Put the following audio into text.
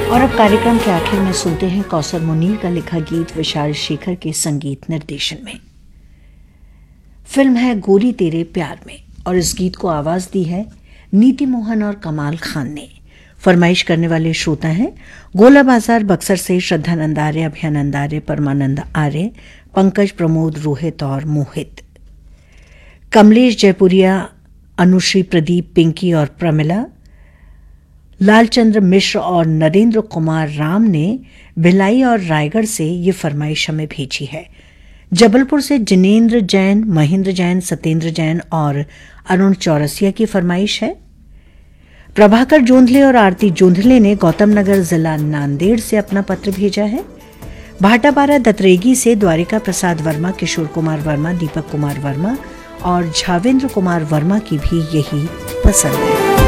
और अब कार्यक्रम के आखिर में सुनते हैं कौसर मुनीर का लिखा गीत विशाल शेखर के संगीत निर्देशन में। फिल्म है गोली तेरे प्यार में और इस गीत को आवाज दी है नीति मोहन और कमाल खान ने। फरमाइश करने वाले श्रोता हैं गोला बाजार बक्सर से श्रद्धानंद आर्य, अभयानंद आर्य, परमानंद आर्य, पंकज, प्रमोद, रोहित और मोहित। कमलेश जयपुरिया, अनुश्री, प्रदीप, पिंकी और प्रमिला, लालचंद्र मिश्र और नरेंद्र कुमार राम ने भिलाई और रायगढ़ से ये फरमाइश हमें भेजी है। जबलपुर से जिनेंद्र जैन, महेंद्र जैन, सत्येंद्र जैन और अरुण चौरसिया की फरमाइश है। प्रभाकर जोंधले और आरती जोंधले ने गौतम नगर जिला नांदेड़ से अपना पत्र भेजा है। भाटापारा दतरेगी से द्वारिका प्रसाद वर्मा, किशोर कुमार वर्मा, दीपक कुमार वर्मा और झावेंद्र कुमार वर्मा की भी यही पसंद है।